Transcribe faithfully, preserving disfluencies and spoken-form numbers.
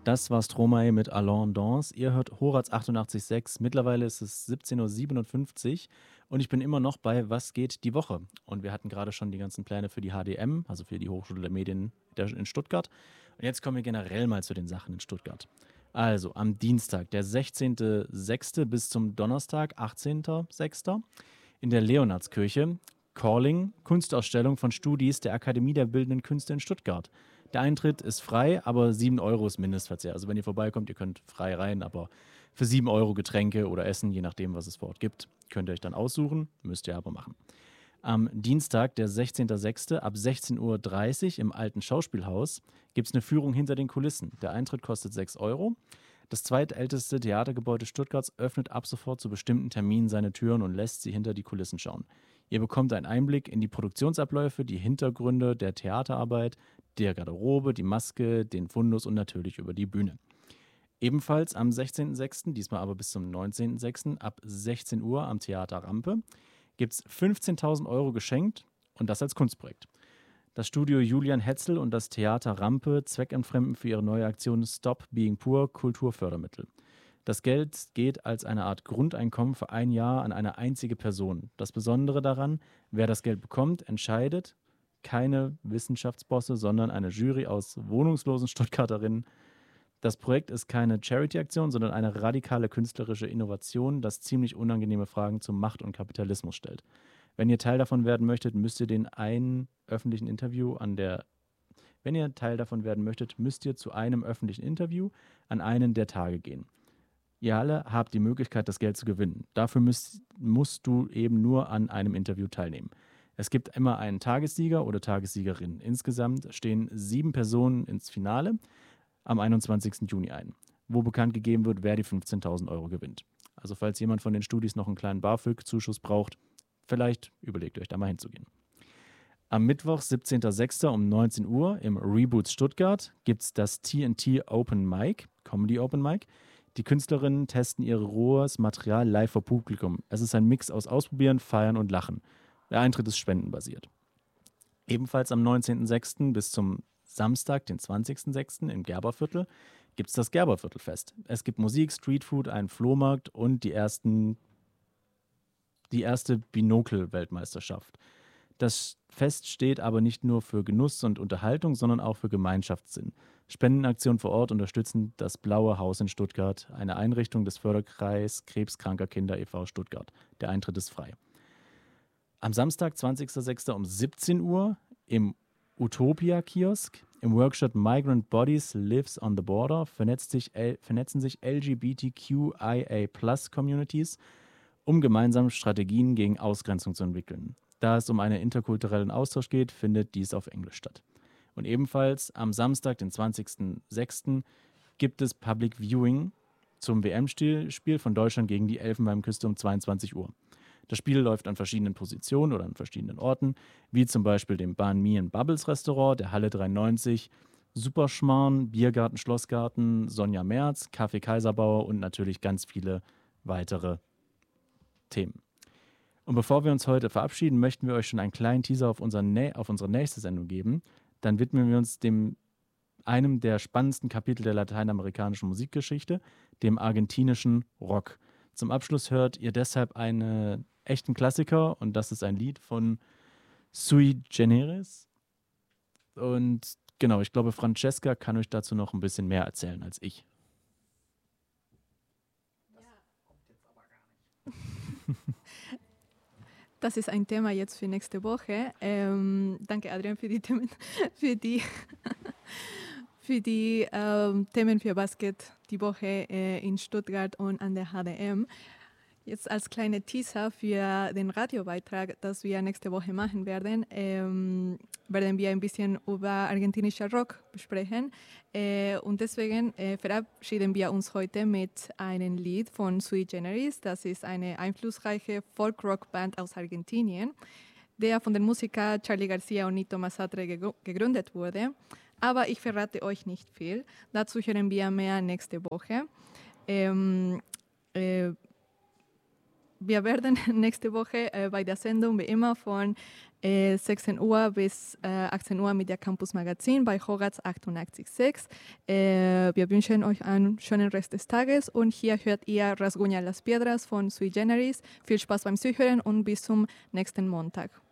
Das war Stromae mit Allons Danse. Ihr hört Horaz achtundachtzig Komma sechs. Mittlerweile ist es siebzehn Uhr siebenundfünfzig und ich bin immer noch bei Was geht die Woche? Und wir hatten gerade schon die ganzen Pläne für die H D M, also für die Hochschule der Medien der- in Stuttgart. Und jetzt kommen wir generell mal zu den Sachen in Stuttgart. Also am Dienstag, der sechzehnten sechsten bis zum Donnerstag, achtzehnten sechsten in der Leonardskirche Calling, Kunstausstellung von Studis der Akademie der Bildenden Künste in Stuttgart. Der Eintritt ist frei, aber sieben Euro ist Mindestverzehr. Also wenn ihr vorbeikommt, ihr könnt frei rein, aber für sieben Euro Getränke oder Essen, je nachdem, was es vor Ort gibt, könnt ihr euch dann aussuchen, müsst ihr aber machen. Am Dienstag, der sechzehnten sechsten ab sechzehn Uhr dreißig im alten Schauspielhaus gibt es eine Führung hinter den Kulissen. Der Eintritt kostet sechs Euro. Das zweitälteste Theatergebäude Stuttgarts öffnet ab sofort zu bestimmten Terminen seine Türen und lässt sie hinter die Kulissen schauen. Ihr bekommt einen Einblick in die Produktionsabläufe, die Hintergründe der Theaterarbeit, der Garderobe, die Maske, den Fundus und natürlich über die Bühne. Ebenfalls am sechzehnten sechsten, diesmal aber bis zum neunzehnten sechsten ab sechzehn Uhr am Theater Rampe, gibt es fünfzehntausend Euro geschenkt und das als Kunstprojekt. Das Studio Julian Hetzel und das Theater Rampe zweckentfremden für ihre neue Aktion Stop Being Poor Kulturfördermittel. Das Geld geht als eine Art Grundeinkommen für ein Jahr an eine einzige Person. Das Besondere daran, wer das Geld bekommt, entscheidet keine Wissenschaftsbosse, sondern eine Jury aus wohnungslosen Stuttgarterinnen. Das Projekt ist keine Charity-Aktion, sondern eine radikale künstlerische Innovation, das ziemlich unangenehme Fragen zu Macht und Kapitalismus stellt. Wenn ihr Teil davon werden möchtet, müsst ihr den einen öffentlichen Interview an der Wenn ihr Teil davon werden möchtet, müsst ihr zu einem öffentlichen Interview an einen der Tage gehen. Ihr alle habt die Möglichkeit, das Geld zu gewinnen. Dafür müsst, musst du eben nur an einem Interview teilnehmen. Es gibt immer einen Tagessieger oder Tagessiegerin. Insgesamt stehen sieben Personen ins Finale am einundzwanzigsten Juni ein, wo bekannt gegeben wird, wer die fünfzehntausend Euro gewinnt. Also falls jemand von den Studis noch einen kleinen BAföG-Zuschuss braucht, vielleicht überlegt euch da mal hinzugehen. Am Mittwoch, siebzehnten sechsten um neunzehn Uhr im Reboot Stuttgart gibt es das T N T Open Mic, Comedy Open Mic. Die Künstlerinnen testen ihr rohes Material live vor Publikum. Es ist ein Mix aus Ausprobieren, Feiern und Lachen. Der Eintritt ist spendenbasiert. Ebenfalls am neunzehnten sechsten bis zum Samstag, den zwanzigsten sechsten im Gerberviertel gibt es das Gerberviertelfest. Es gibt Musik, Streetfood, einen Flohmarkt und die, ersten, die erste Binokel-Weltmeisterschaft. Das Fest steht aber nicht nur für Genuss und Unterhaltung, sondern auch für Gemeinschaftssinn. Spendenaktionen vor Ort unterstützen das Blaue Haus in Stuttgart, eine Einrichtung des Förderkreis Krebskranker Kinder e V Stuttgart. Der Eintritt ist frei. Am Samstag, zwanzigsten sechsten um siebzehn Uhr im Utopia-Kiosk im Workshop Migrant Bodies Lives on the Border vernetzt sich, vernetzen sich L G B T Q I A Plus Communities, um gemeinsam Strategien gegen Ausgrenzung zu entwickeln. Da es um einen interkulturellen Austausch geht, findet dies auf Englisch statt. Und ebenfalls am Samstag, den zwanzigsten sechsten gibt es Public Viewing zum W M-Spiel von Deutschland gegen die Elfenbeinküste um zweiundzwanzig Uhr. Das Spiel läuft an verschiedenen Positionen oder an verschiedenen Orten, wie zum Beispiel dem Banh Mi and Bubbles Restaurant, der Halle dreiundneunzig, Superschmarrn, Biergarten, Schlossgarten, Sonja Merz, Café Kaiserbauer und natürlich ganz viele weitere Themen. Und bevor wir uns heute verabschieden, möchten wir euch schon einen kleinen Teaser auf, unser Nä- auf unsere nächste Sendung geben. Dann widmen wir uns dem einem der spannendsten Kapitel der lateinamerikanischen Musikgeschichte, dem argentinischen Rock. Zum Abschluss hört ihr deshalb einen echten Klassiker und das ist ein Lied von Sui Generis. Und genau, ich glaube, Francesca kann euch dazu noch ein bisschen mehr erzählen als ich. Das ist ein Thema jetzt für nächste Woche. Ähm, danke, Adrian, für die Themen, für die, für die ähm, Themen für Basket die Woche äh, in Stuttgart und an der H D M. Jetzt als kleine Teaser für den Radiobeitrag, das wir nächste Woche machen werden, ähm, werden wir ein bisschen über argentinischer Rock besprechen. Äh, und deswegen äh, verabschieden wir uns heute mit einem Lied von Sui Generis. Das ist eine einflussreiche Folk-Rock-Band aus Argentinien, der von den Musikern Charly Garcia und Nito Masatre gegr- gegründet wurde. Aber ich verrate euch nicht viel. Dazu hören wir mehr nächste Woche. Ähm, äh, Wir werden nächste Woche äh, bei der Sendung wie immer von äh, sechzehn Uhr bis äh, achtzehn Uhr mit der Campus Magazin bei Horaz achtundachtzig Komma sechs. Äh, wir wünschen euch einen schönen Rest des Tages und hier hört ihr Rasguña Las Piedras von Sui Generis. Viel Spaß beim Zuhören und bis zum nächsten Montag.